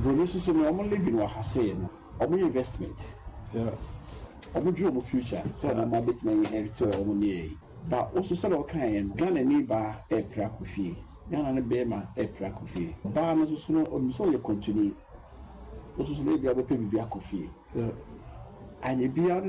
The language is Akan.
Bronis so no omo living wa hase no. Omo investment. Yeah. Omo dream of future. So na ma bet me inherit omo ne. Ba also say o kan Ghana ni ba e pra kofi. Ghana ne be ma e pra kofi. Ba no so no o so ye continue. Also so le bia be pe bibia kofi. Yeah. Anye bia